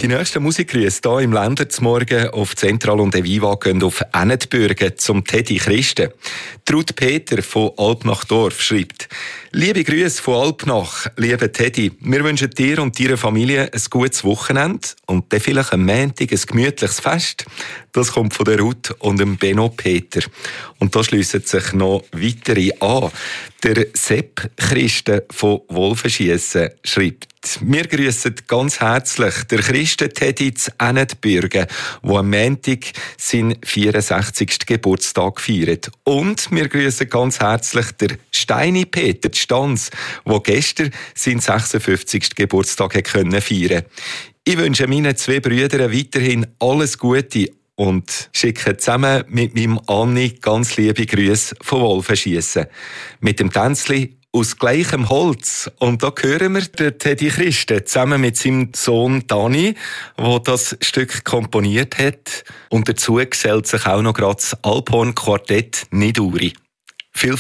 Die nächsten Musikgrüße hier im Ländler zum Morgen auf Zentral und Eviva gehen auf Ennetbürgen zum Teddy Christen. Ruth Peter von Alpnachdorf schreibt: Liebe Grüße von Alpnach, lieber Teddy. Wir wünschen dir und deiner Familie ein gutes Wochenende und dann vielleicht am Montag ein gemütliches Fest. Das kommt von der Ruth und dem Benno Peter. Und da schliessen sich noch weitere an. Der Sepp Christen von Wolfenschiessen schreibt: Wir grüssen ganz herzlich der Christen Teddy zu Ennetbürgen, der am Montag seinen 64. Geburtstag feiert. Und wir grüssen ganz herzlich der Steini Peter Stanz, der gestern seinen 56. Geburtstag feiern konnte. Ich wünsche meinen zwei Brüdern weiterhin alles Gute und schicke zusammen mit meinem Anni ganz liebe Grüße von Wolfenschiessen. Mit dem Tänzli aus gleichem Holz. Und da hören wir den Teddy Christen zusammen mit seinem Sohn Dani, der das Stück komponiert hat. Und dazu gesellt sich auch noch gerade das Alphorn-Quartett Niduri.